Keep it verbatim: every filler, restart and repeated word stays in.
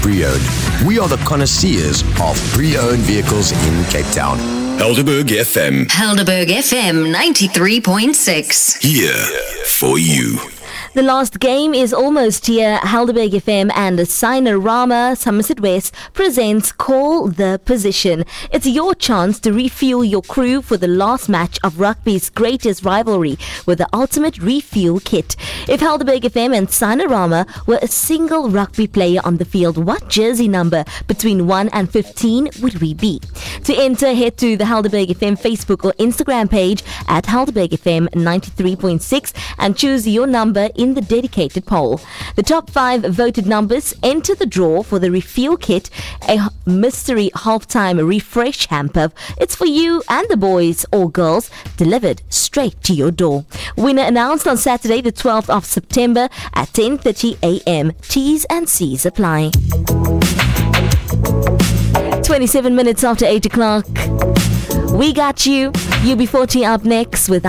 Pre-owned. We are the connoisseurs of pre-owned vehicles in Cape Town. Helderberg F M. Helderberg F M ninety-three point six. Here for you. The last game is almost here. Helderberg F M and Signarama Somerset West presents Call the Position. It's your chance to refuel your crew for the last match of rugby's greatest rivalry with the ultimate refuel kit. If Helderberg F M and Signarama were a single rugby player on the field, what jersey number between one and fifteen would we be? To enter, head to the Helderberg F M Facebook or Instagram page at Helderberg F M ninety-three point six and choose your number in the dedicated poll. The top five voted numbers enter the draw for the refuel kit, a mystery halftime refresh hamper. It's for you and the boys or girls, delivered straight to your door. Winner announced on Saturday the twelfth of September at ten thirty a.m. T's and C's apply. twenty-seven minutes after eight o'clock. We got you. U B forty up next with